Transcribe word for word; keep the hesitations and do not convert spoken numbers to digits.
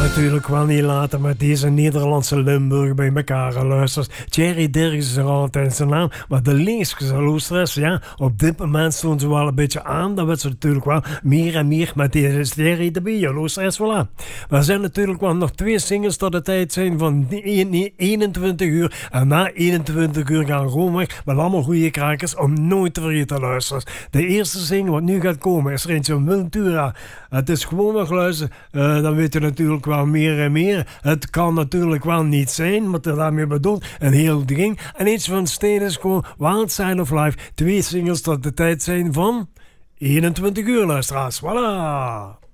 natuurlijk wel niet laten met deze Nederlandse Limburg bij elkaar luisteren. Thierry Dirks is er altijd zijn naam, maar de leesgezelloostres, ja, op dit moment stonden ze wel een beetje aan. Dan werd ze natuurlijk wel meer en meer met deze Thierry de Bioloostres, voilà. Maar er zijn natuurlijk wel nog twee singles tot de tijd zijn van eenentwintig uur. En na eenentwintig uur gaan gewoon weg met allemaal goede krakers om nooit te vergeten te luisteren. De eerste single wat nu gaat komen is er eentje van Wiltura. Het is gewoon nog luisteren, uh, dan weet je natuurlijk wel meer en meer. Het kan natuurlijk wel niet zijn, wat er daarmee bedoelt, een heel ding. En iets van Steen is gewoon Wild Side of Life. Twee singles tot de tijd zijn van eenentwintig uur, luisteraars. Voilà!